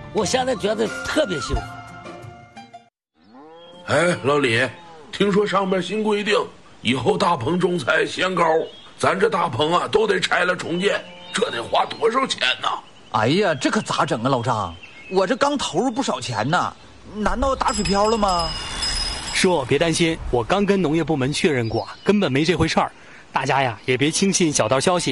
我现在觉得特别幸福。 哎，老李，听说上面新规定，以后大棚种菜限高，咱这大棚啊都得拆了重建，这得花多少钱呢？ 哎呀，这可咋整啊，老张？我这刚投入不少钱呢，难道打水漂了吗？ 叔，别担心，我刚跟农业部门确认过，根本没这回事儿。大家呀，也别轻信小道消息。